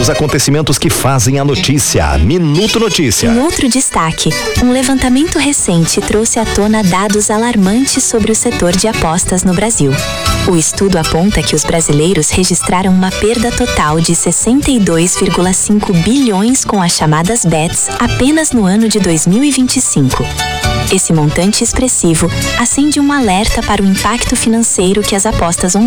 os acontecimentos que fazem a notícia. Minuto Notícia. Em outro destaque, um levantamento recente trouxe à tona dados alarmantes sobre o setor de apostas no Brasil. O estudo aponta que os brasileiros registraram uma perda total de 62,5 bilhões com as chamadas bets apenas no ano de 2025. Esse montante expressivo acende um alerta para o impacto financeiro que as apostas